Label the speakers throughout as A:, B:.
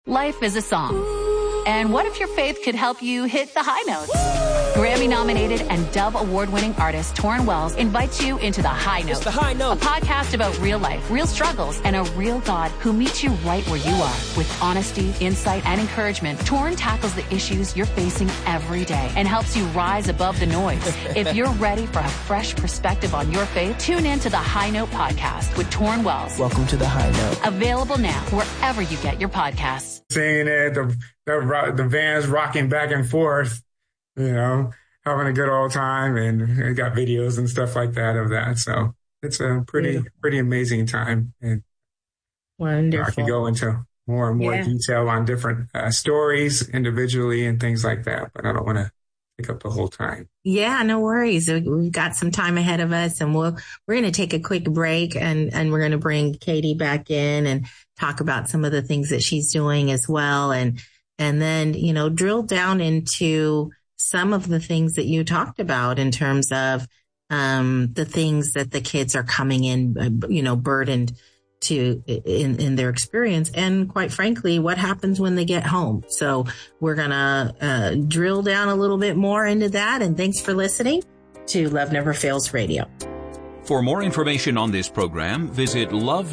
A: Life is a song. And what if your faith could help you hit the high notes? Grammy-nominated and Dove Award-winning artist Torrin Wells invites you into The High Note.
B: It's The High Note.
A: A podcast about real life, real struggles, and a real God who meets you right where you are. With honesty, insight, and encouragement, Torrin tackles the issues you're facing every day and helps you rise above the noise. If you're ready for a fresh perspective on your faith, tune in to The High Note podcast with Torrin Wells.
B: Welcome to The High Note.
A: Available now wherever you get your podcasts.
C: Seeing it, the vans rocking back and forth, you know, having a good old time, and I got videos and stuff like that of that. So it's a pretty amazing time. And
D: wonderful.
C: I can go into more and more detail on different stories individually and things like that, but I don't want to take up the whole time.
D: Yeah, no worries. We've got some time ahead of us, and we're going to take a quick break, and we're going to bring Katie back in and talk about some of the things that she's doing as well. And then, you know, drill down into some of the things that you talked about in terms of the things that the kids are coming in, you know, burdened to in their experience. And quite frankly, what happens when they get home. So we're going to drill down a little bit more into that. And thanks for listening to Love Never Fails Radio.
E: For more information on this program, visit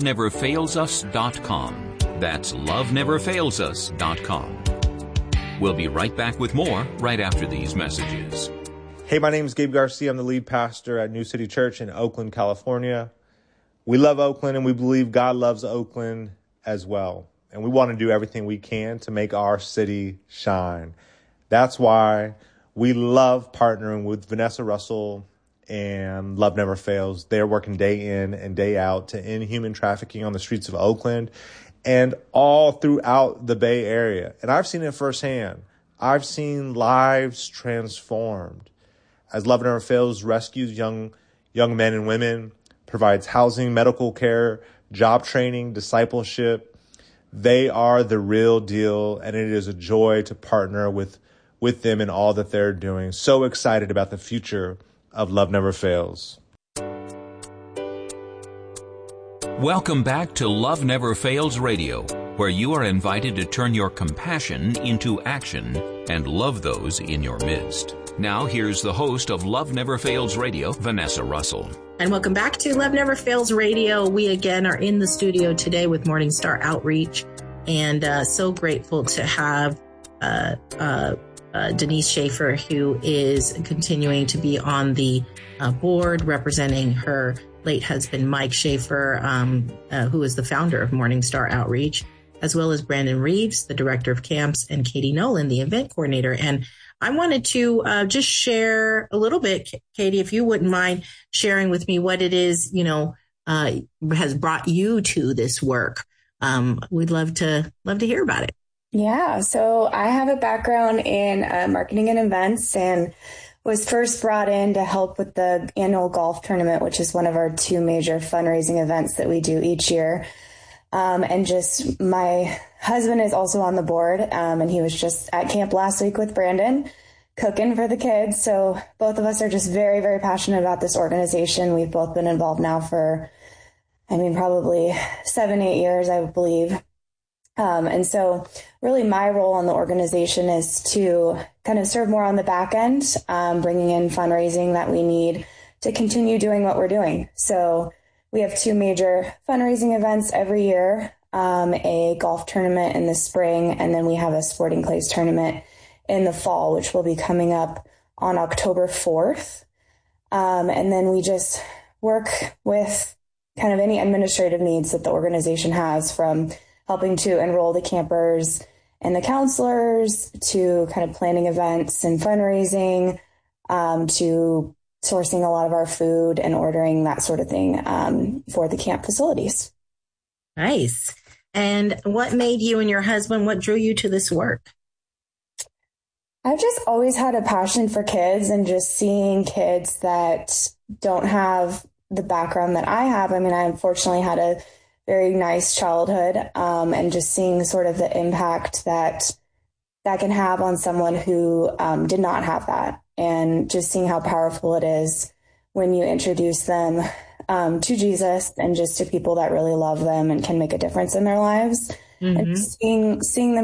E: loveneverfailsus.com. That's loveneverfailsus.com. We'll be right back with more right after these messages.
F: Hey, my name is Gabe Garcia. I'm the lead pastor at New City Church in Oakland, California. We love Oakland, and we believe God loves Oakland as well. And we want to do everything we can to make our city shine. That's why we love partnering with Vanessa Russell and Love Never Fails. They're working day in and day out to end human trafficking on the streets of Oakland and all throughout the Bay Area. And I've seen it firsthand. I've seen lives transformed as Love Never Fails rescues young men and women, provides housing, medical care, job training, discipleship. They are the real deal, and it is a joy to partner with them in all that they're doing. So excited about the future of Love Never Fails.
E: Welcome back to Love Never Fails Radio, where you are invited to turn your compassion into action and love those in your midst. Now, here's the host of Love Never Fails Radio, Vanessa Russell.
D: And welcome back to Love Never Fails Radio. We again are in the studio today with Morning Star Outreach, and so grateful to have Denise Schaefer, who is continuing to be on the board representing her late husband, Mike Schaefer, who is the founder of Morning Star Outreach, as well as Brandon Reeves, the director of camps, and Katie Nolan, the event coordinator. And I wanted to just share a little bit, Katie, if you wouldn't mind sharing with me what it is, you know, has brought you to this work. We'd love to hear about it.
G: Yeah, so I have a background in marketing and events, and was first brought in to help with the annual golf tournament, which is one of our two major fundraising events that we do each year. And just my husband is also on the board, and he was just at camp last week with Brandon cooking for the kids. So both of us are just very, very passionate about this organization. We've both been involved now for, probably 7-8 years, I believe. And so really my role on the organization is to kind of serve more on the back end, bringing in fundraising that we need to continue doing what we're doing. So we have two major fundraising events every year, a golf tournament in the spring, and then we have a sporting clays tournament in the fall, which will be coming up on October 4th. And then we just work with kind of any administrative needs that the organization has, from helping to enroll the campers and the counselors, to kind of planning events and fundraising, to sourcing a lot of our food and ordering that sort of thing for the camp facilities.
D: Nice. And what made you and your husband, what drew you to this work?
G: I've just always had a passion for kids, and just seeing kids that don't have the background that I have. I unfortunately had a very nice childhood, and just seeing sort of the impact that can have on someone who did not have that, and just seeing how powerful it is when you introduce them to Jesus and just to people that really love them and can make a difference in their lives. Mm-hmm. And seeing them